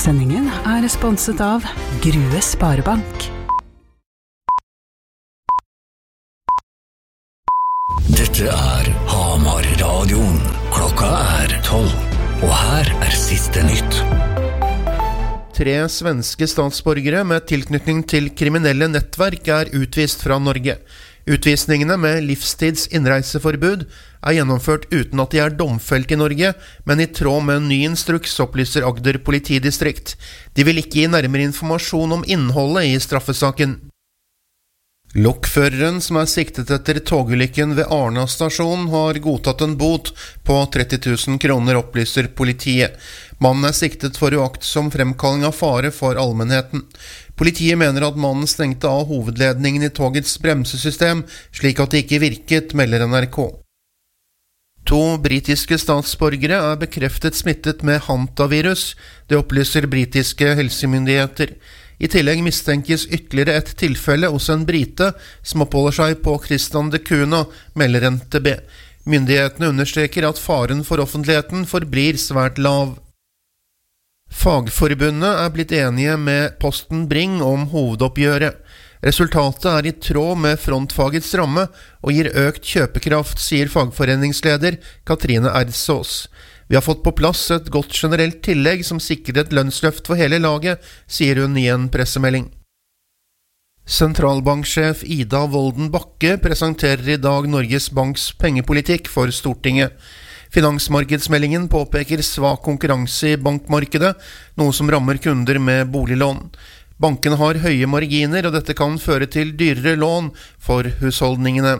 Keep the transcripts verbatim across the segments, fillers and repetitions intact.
Sendingen er sponset av Grue Sparebank. Dette er Hamar-radioen. Klokka er tolv, og her er siste nytt. Tre svenske statsborgere med tilknytning til kriminelle nettverk er utvist fra Norge. Utvisningene med livstids innreiseforbud er gjennomført uten at de er domfelt i Norge, men i tråd med en ny instruks, opplyser Agder politidistrikt. De vil ikke gi nærmere informasjon om innholdet i straffesaken. Lokføreren som er siktet etter togulykken ved Arna stasjon har godtatt en bot på tretti tusen kroner, opplyser politiet. Mannen er siktet for uaktsom fremkalling av fare for allmennheten. Politiet mener at mannen stengte av hovedledningen i togets bremsesystem, slik at det ikke virket, melder N R K. To britiske statsborgere er bekreftet smittet med hantavirus, det opplyser britiske helsemyndigheter. I tillegg mistenkes ytterligere et tilfelle hos en brite som oppholder seg på Christian de Cunha, melder N T B. Myndighetene understreker at faren for offentligheten forblir svært lav. Fagforbundet er blitt enige med Posten Bring om hovedoppgjøret. Resultatet er i tråd med frontfagets ramme og gir økt kjøpekraft, sier fagforeningsleder Katrine Erdsås. Vi har fått på plass et godt generelt tillegg som sikrer et lønnsløft for hele laget, sier hun i en pressemelding. Sentralbanksjef Ida Wolden Bakke presenterer i dag Norges Banks pengepolitikk for Stortinget. Finansmarkedsmeldingen påpeker svak konkurranse i bankmarkedet, noe som rammer kunder med boliglån. Bankene har høye marginer, og dette kan føre til dyrere lån for husholdningene.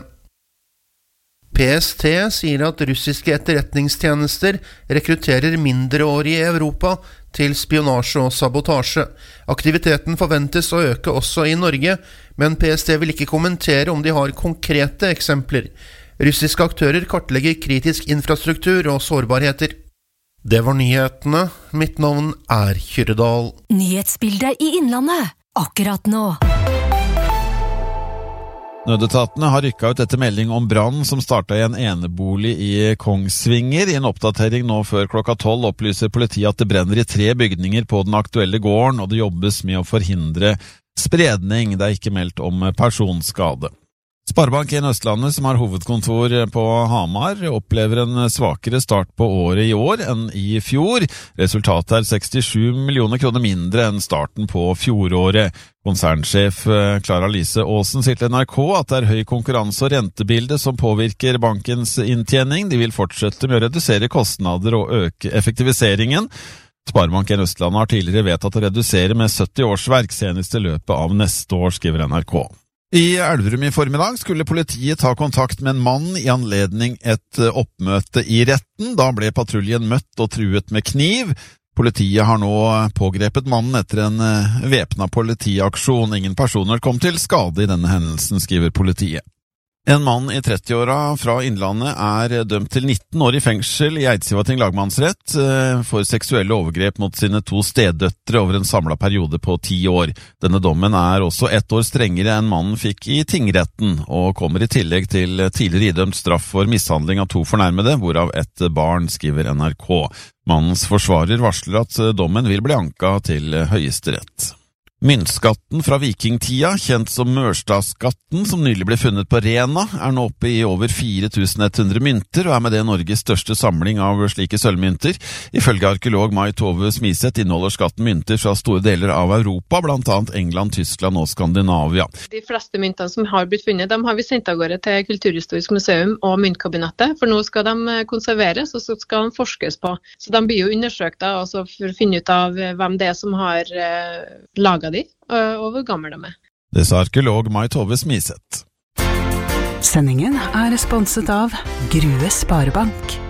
P S T sier at russiske etterretningstjenester rekrutterer mindreårige i Europa til spionasje og sabotasje. Aktiviteten forventes å øke også i Norge, men P S T vil ikke kommentere om de har konkrete eksempler. Russiske aktører kartlegger kritisk infrastruktur og sårbarheter. Det var nyhetene. Mitt navn er Kyrdal. Nyhetsbildet i Innlandet, akkurat nå. Nødetatene har rykket ut etter melding om brann som startet i en enebolig i Kongsvinger. I en oppdatering nå før klokka tolv opplyser politiet at det brenner i tre bygninger på den aktuelle gården, og det jobbes med å forhindre spredning. Det er ikke meldt om personskade. Sparebanken Østlandet, som har hovedkontor på Hamar, opplever en svakere start på året i år enn i fjor. Resultatet er sekstisju millioner kroner mindre enn starten på fjoråret. Konsernsjef Clara Lise Aasen sier til N R K at det er høy konkurranse og rentebilde som påvirker bankens inntjening. De vil fortsette med å redusere kostnader og øke effektiviseringen. Sparebanken Østlandet har tidligere vedtatt å redusere med sytti årsverk senest i løpet av neste år, skriver N R K. I Elverum i formiddag skulle politiet ta kontakt med en mann i anledning et oppmøte i retten. Da ble patruljen møtt og truet med kniv. Politiet har nå pågrepet mannen etter en væpnet politiaksjon. Ingen personer kom til skade i denne hendelsen, skriver politiet. En mann i trettiåra fra Innlandet er dømt til nitten år i fengsel i Eidsivating lagmannsrett for seksuelle overgrep mot sine to steddøtre over en samlet periode på ti år. Denne dommen er også ett år strengere enn mannen fikk i tingretten, og kommer i tillegg til tidligere idømt straff for mishandling av to fornærmede, hvorav et barn, skriver N R K. Mannens forsvarer varsler at dommen vil bli anka til Høyesterett. Myntskatten fra vikingtida, kjent som Mørstadskatten, som nylig ble funnet på Rena, er nå oppe i over fire tusen ett hundre mynter, og er med det Norges største samling av slike sølvmynter. Ifølge arkeolog Mai Tove Smiseth inneholder skatten mynter fra store deler av Europa, blant annet England, Tyskland og Skandinavia. De fleste myntene som har blitt funnet, dem har vi sendt av gårde til Kulturhistorisk museum og Myntkabinettet, for nå skal de konserveres, og så skal de forskes på. Så de blir jo undersøkt da, altså for å finne ut av hvem det er som har eh, laget de, og hvor gammel de er. Det sa arkeolog Mai Tove Smiseth. Sendingen er sponset av Grue Sparebank.